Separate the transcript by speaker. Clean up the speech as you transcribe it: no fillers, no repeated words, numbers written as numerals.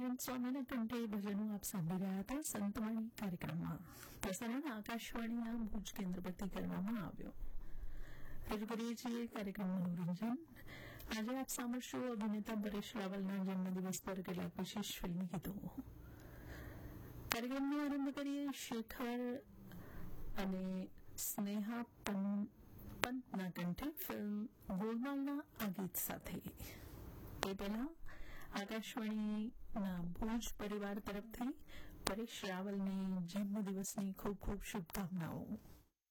Speaker 1: જયંત સ્વામીના કંઠે ભજનો આપ સાંભળી રહ્યા હતા સંતવાણી કાર્યક્રમમાં. પ્રસારણ આકાશવાણીના ભુજ કેન્દ્ર પરથી કરવામાં આવ્યો. રજૂ કરીએ છીએ કાર્યક્રમ મનોરંજન. આજે આપ સાંભળશો અભિનેતા પરેશ રાવલના જન્મદિવસ પર કેટલાક વિશેષ ફિલ્મી ગીતો. કાર્યક્રમનો આરંભ કરીએ શેખર અને સ્નેહા પંતના કંઠે ફિલ્મ ગોલમાલના આ ગીત સાથે. તે પહેલા આકાશવાણીના ભુજ પરિવાર તરફથી પરેશ રાવલની જન્મદિવસની ખૂબ ખૂબ શુભકામનાઓ.